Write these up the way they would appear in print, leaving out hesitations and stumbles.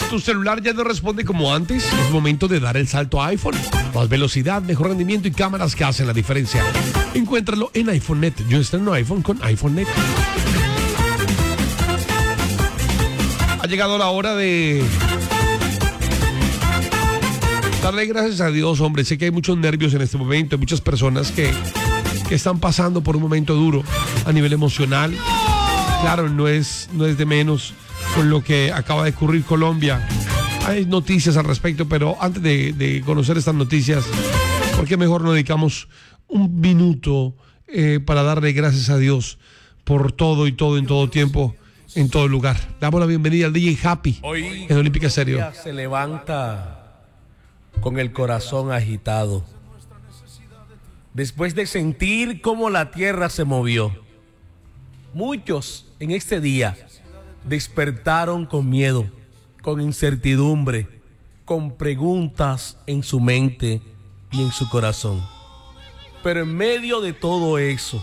Tu celular ya no responde como antes. Es momento de dar el salto a iPhone. Más velocidad, mejor rendimiento y cámaras que hacen la diferencia. Encuéntralo en iPhone.net. Yo estreno iPhone con iPhone.net. Ha llegado la hora de darle gracias a Dios, hombre. Sé que hay muchos nervios en este momento. Hay muchas personas que están pasando por un momento duro a nivel emocional. Claro, no es de menos con lo que acaba de ocurrir Colombia. Hay noticias al respecto, pero antes de conocer estas noticias, ¿por qué mejor no dedicamos un minuto para darle gracias a Dios por todo y todo en todo tiempo, en todo lugar? Damos la bienvenida al DJ Happy Hoy en Olímpica Estéreo. se levanta con el corazón agitado, después de sentir cómo la tierra se movió. Muchos en este día despertaron con miedo, con incertidumbre, con preguntas en su mente y en su corazón. Pero en medio de todo eso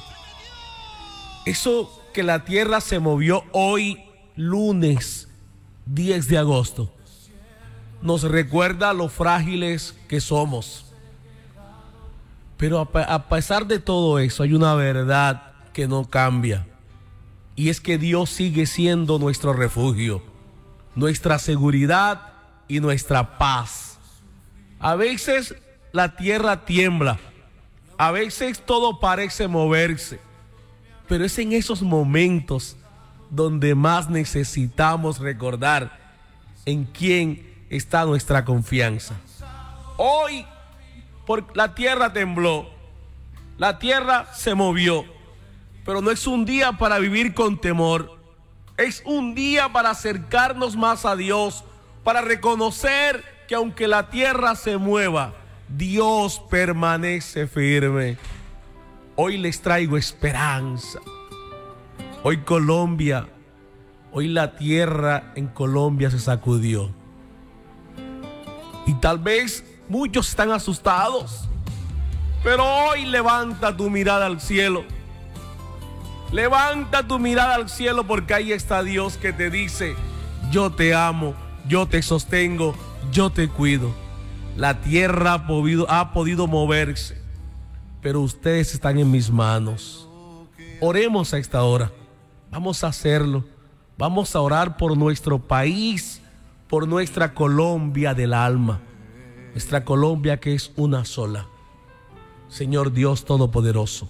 que la tierra se movió hoy, lunes 10 de agosto, nos recuerda lo frágiles que somos. Pero a pesar de todo eso, hay una verdad que no cambia. Y es que Dios sigue siendo nuestro refugio, nuestra seguridad y nuestra paz. A veces la tierra tiembla, a veces todo parece moverse, pero es en esos momentos donde más necesitamos recordar en quién está nuestra confianza. Hoy, la tierra tembló, la tierra se movió. Pero no es un día para vivir con temor. Es un día para acercarnos más a Dios, para reconocer que aunque la tierra se mueva, Dios permanece firme. Hoy les traigo esperanza. Hoy Colombia, hoy la tierra en Colombia se sacudió. Y tal vez muchos están asustados, pero hoy levanta tu mirada al cielo. Levanta tu mirada al cielo, porque ahí está Dios que te dice: yo te amo, yo te sostengo, yo te cuido. La tierra ha podido moverse, pero ustedes están en mis manos. Oremos a esta hora. Vamos a hacerlo. Vamos a orar por nuestro país, por nuestra Colombia del alma. Nuestra Colombia que es una sola. Señor Dios Todopoderoso,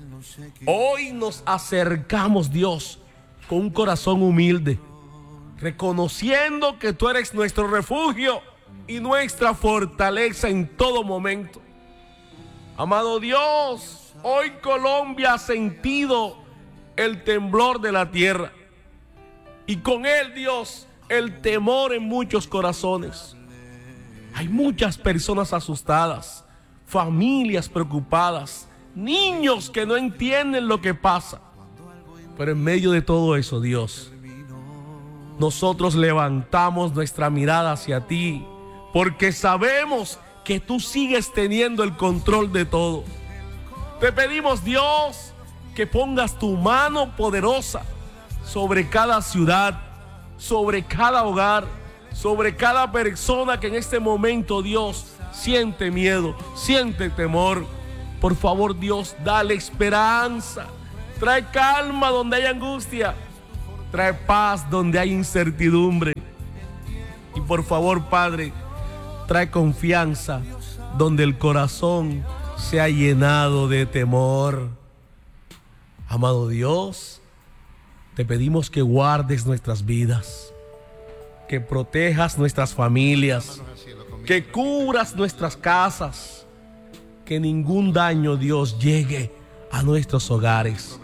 hoy nos acercamos, Dios, con un corazón humilde, reconociendo que tú eres nuestro refugio y nuestra fortaleza en todo momento. Amado Dios, hoy Colombia ha sentido el temblor de la tierra y con él, Dios, el temor en muchos corazones. Hay muchas personas asustadas, familias preocupadas, niños que no entienden lo que pasa. Pero en medio de todo eso, Dios, nosotros levantamos nuestra mirada hacia ti, porque sabemos que tú sigues teniendo el control de todo. Te pedimos, Dios, que pongas tu mano poderosa sobre cada ciudad, sobre cada hogar, sobre cada persona que en este momento, Dios, siente miedo, siente temor. Por favor, Dios, dale esperanza. Trae calma donde hay angustia. Trae paz donde hay incertidumbre. Y por favor, Padre, trae confianza donde el corazón se ha llenado de temor. Amado Dios, te pedimos que guardes nuestras vidas, que protejas nuestras familias, que cubras nuestras casas. Que ningún daño, Dios, llegue a nuestros hogares.